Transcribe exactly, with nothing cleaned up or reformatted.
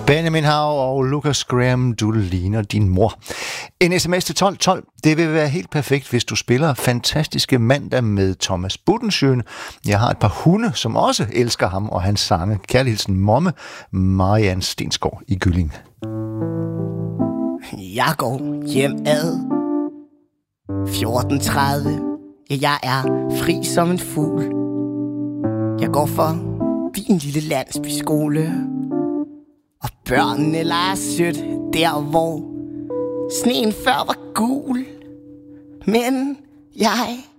Benjamin Hav og Lucas Graham, du ligner din mor. En sms til tolv tolv, det vil være helt perfekt, hvis du spiller Fantastiske Mandag med Thomas Budensjøen. Jeg har et par hunde, som også elsker ham og hans sange. Kærlig hilsen, momme, Marianne Stensgaard i Gylling. Jeg går hjem ad fjorten tredive. Ja, jeg er fri som en fugl. Jeg går for din lille landsbyskole. Og børnene leger sødt der, hvor sneen før var gul. Men jeg